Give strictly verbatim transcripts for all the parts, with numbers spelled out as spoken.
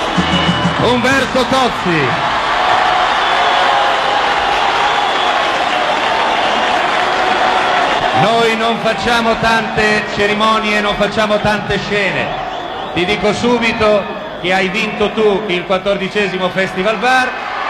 Umberto Tozzi. Noi non facciamo tante cerimonie, non facciamo tante scene. Ti dico subito che hai vinto tu il quattordicesimo Festival Bar.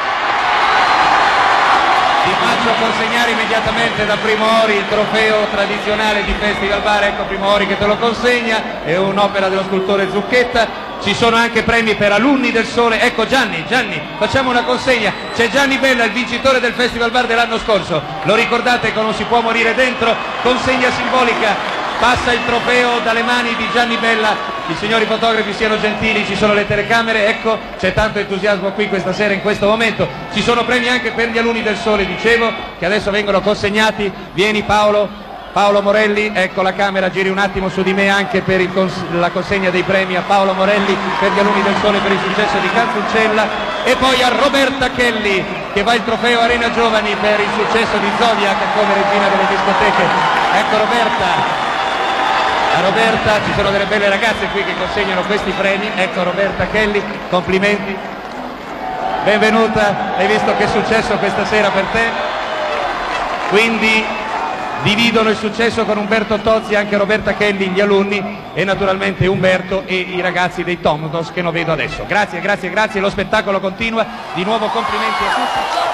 Ti faccio consegnare immediatamente da Primo Ori il trofeo tradizionale di Festival Bar. Ecco Primo Ori che te lo consegna, è un'opera dello scultore Zucchetta. Ci sono anche premi per alunni del Sole. Ecco Gianni, Gianni, facciamo una consegna. C'è Gianni Bella, il vincitore del Festival Bar dell'anno scorso. Lo ricordate che non si può morire dentro? Consegna simbolica, passa il trofeo dalle mani di Gianni Bella. I signori fotografi siano gentili, ci sono le telecamere. Ecco, c'è tanto entusiasmo qui questa sera, in questo momento. Ci sono premi anche per gli alunni del Sole, dicevo, che adesso vengono consegnati. Vieni Paolo. Paolo Morelli, ecco la camera, giri un attimo su di me anche per il cons la consegna dei premi a Paolo Morelli per gli alunni del Sole per il successo di Canzuncella, e poi a Roberta Kelly che va il trofeo Arena Giovani per il successo di Zodiac come regina delle discoteche. Ecco Roberta, a Roberta, ci sono delle belle ragazze qui che consegnano questi premi. Ecco Roberta Kelly, complimenti, benvenuta, hai visto che successo questa sera per te? Quindi dividono il successo con Umberto Tozzi anche Roberta Kelly, gli alunni, e naturalmente Umberto e i ragazzi dei Tomnos che non vedo adesso. Grazie, grazie, grazie, lo spettacolo continua. Di nuovo complimenti a tutti.